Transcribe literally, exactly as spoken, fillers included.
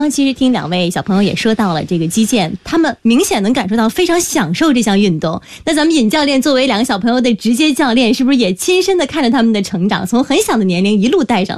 其实听两位小朋友也说到了这个击剑，他们明显能感受到非常享受这项运动。那咱们尹教练作为两个小朋友的直接教练，是不是也亲身的看着他们的成长，从很小的年龄一路带上